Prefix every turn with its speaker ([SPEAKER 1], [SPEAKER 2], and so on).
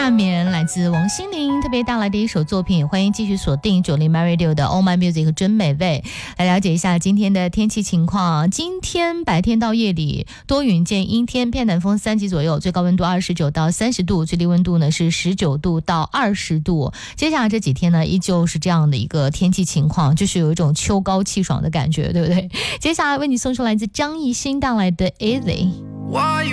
[SPEAKER 1] 下面来自王心凌特别带来的一首作品，欢迎继续锁定90 My Radio 的 Oh My Music 和真美味，来了解一下今天的天气情况。今天白天到夜里多云见阴天，偏南风3级左右，最高温度29到30度，最低温度呢是19度到20度。接下来这几天呢依旧是这样的一个天气情况，就是有一种秋高气爽的感觉，对不对？接下来为你送出来自张艺兴带来的 Easy。